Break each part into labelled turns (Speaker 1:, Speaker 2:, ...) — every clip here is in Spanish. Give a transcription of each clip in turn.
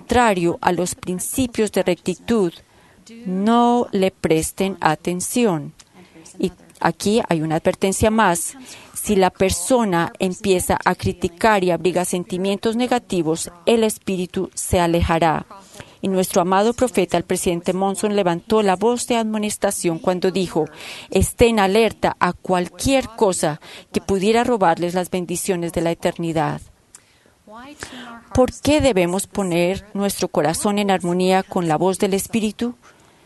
Speaker 1: contrario a los principios de rectitud, no le presten atención. Y aquí hay una advertencia más. Si la persona empieza a criticar y abriga sentimientos negativos, el espíritu se alejará. Y nuestro amado profeta, el presidente Monson, levantó la voz de amonestación cuando dijo: estén alerta a cualquier cosa que pudiera robarles las bendiciones de la eternidad. ¿Por qué debemos poner nuestro corazón en armonía con la voz del Espíritu?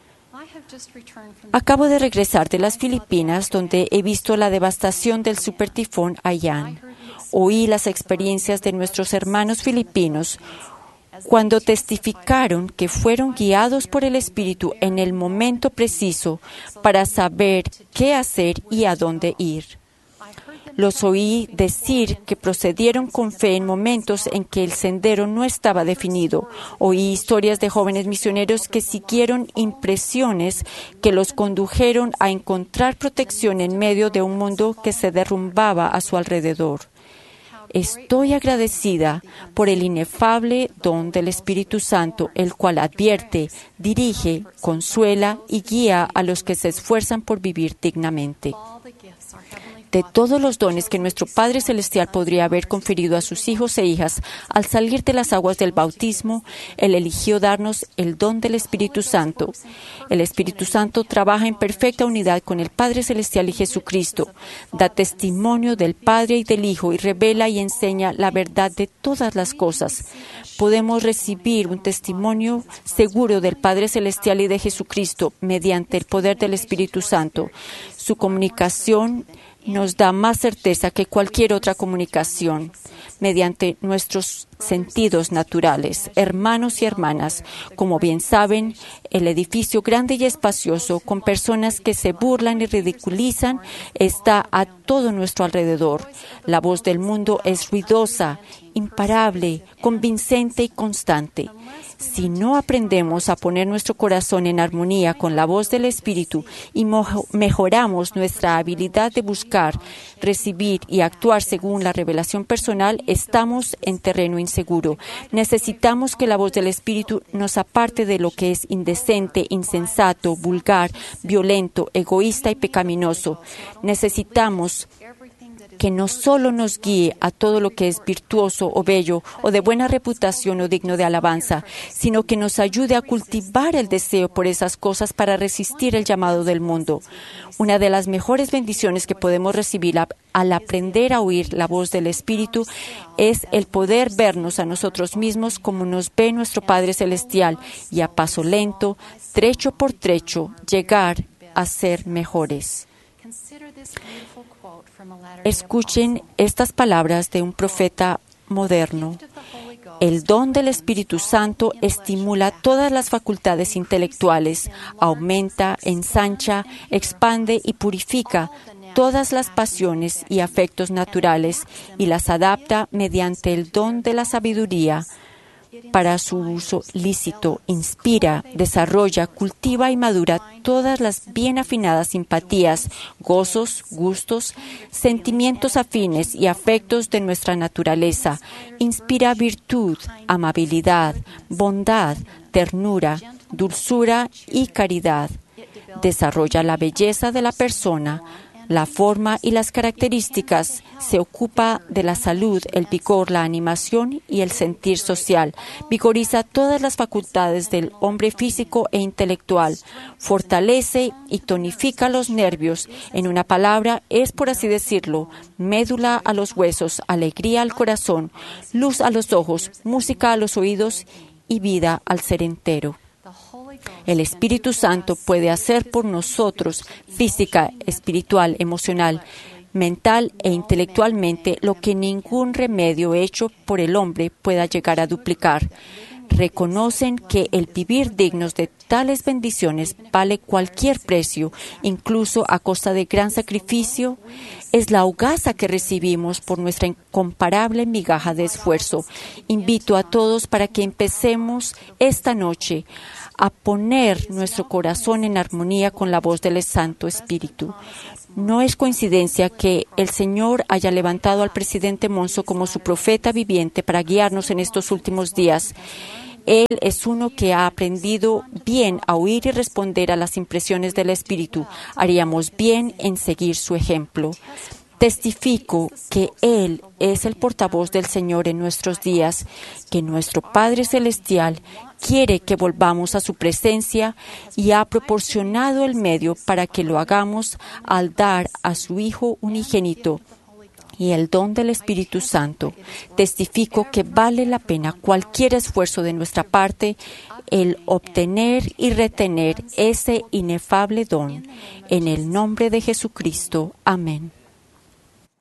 Speaker 1: Acabo de regresar de las Filipinas, donde he visto la devastación del supertifón Haiyan. Oí las experiencias de nuestros hermanos filipinos cuando testificaron que fueron guiados por el Espíritu en el momento preciso para saber qué hacer y a dónde ir. Los oí decir que procedieron con fe en momentos en que el sendero no estaba definido. Oí historias de jóvenes misioneros que siguieron impresiones que los condujeron a encontrar protección en medio de un mundo que se derrumbaba a su alrededor. Estoy agradecida por el inefable don del Espíritu Santo, el cual advierte, dirige, consuela y guía a los que se esfuerzan por vivir dignamente. De todos los dones que nuestro Padre Celestial podría haber conferido a sus hijos e hijas al salir de las aguas del bautismo, Él eligió darnos el don del Espíritu Santo. El Espíritu Santo trabaja en perfecta unidad con el Padre Celestial y Jesucristo, da testimonio del Padre y del Hijo y revela y enseña la verdad de todas las cosas. Podemos recibir un testimonio seguro del Padre Celestial y de Jesucristo mediante el poder del Espíritu Santo. Su comunicación nos da más certeza que cualquier otra comunicación mediante nuestros sentidos naturales. Hermanos y hermanas, como bien saben, el edificio grande y espacioso, con personas que se burlan y ridiculizan, está a todo nuestro alrededor. La voz del mundo es ruidosa, imparable, convincente y constante. Si no aprendemos a poner nuestro corazón en armonía con la voz del Espíritu y mejoramos nuestra habilidad de buscar, recibir y actuar según la revelación personal, estamos en terreno inseguro. Necesitamos que la voz del Espíritu nos aparte de lo que es indecente, insensato, vulgar, violento, egoísta y pecaminoso. Necesitamos que no solo nos guíe a todo lo que es virtuoso o bello o de buena reputación o digno de alabanza, sino que nos ayude a cultivar el deseo por esas cosas para resistir el llamado del mundo. Una de las mejores bendiciones que podemos recibir al aprender a oír la voz del Espíritu es el poder vernos a nosotros mismos como nos ve nuestro Padre Celestial y a paso lento, trecho por trecho, llegar a ser mejores. Escuchen estas palabras de un profeta moderno. El don del Espíritu Santo estimula todas las facultades intelectuales, aumenta, ensancha, expande y purifica todas las pasiones y afectos naturales y las adapta mediante el don de la sabiduría para su uso lícito, inspira, desarrolla, cultiva y madura todas las bien afinadas simpatías, gozos, gustos, sentimientos afines y afectos de nuestra naturaleza, inspira virtud, amabilidad, bondad, ternura, dulzura y caridad, desarrolla la belleza de la persona, la forma y las características, se ocupa de la salud, el vigor, la animación y el sentir social, vigoriza todas las facultades del hombre físico e intelectual, fortalece y tonifica los nervios. En una palabra, es, por así decirlo, médula a los huesos, alegría al corazón, luz a los ojos, música a los oídos y vida al ser entero. El Espíritu Santo puede hacer por nosotros, física, espiritual, emocional, mental e intelectualmente, lo que ningún remedio hecho por el hombre pueda llegar a duplicar. Reconocen que el vivir dignos de tales bendiciones vale cualquier precio, incluso a costa de gran sacrificio. Es la hogaza que recibimos por nuestra incomparable migaja de esfuerzo. Invito a todos para que empecemos esta noche a poner nuestro corazón en armonía con la voz del Santo Espíritu. No es coincidencia que el Señor haya levantado al presidente Monson como su profeta viviente para guiarnos en estos últimos días. Él es uno que ha aprendido bien a oír y responder a las impresiones del Espíritu. Haríamos bien en seguir su ejemplo. Testifico que Él es el portavoz del Señor en nuestros días, que nuestro Padre Celestial quiere que volvamos a su presencia y ha proporcionado el medio para que lo hagamos al dar a su Hijo unigénito y el don del Espíritu Santo. Testifico que vale la pena cualquier esfuerzo de nuestra parte el obtener y retener ese inefable don. En el nombre de Jesucristo. Amén.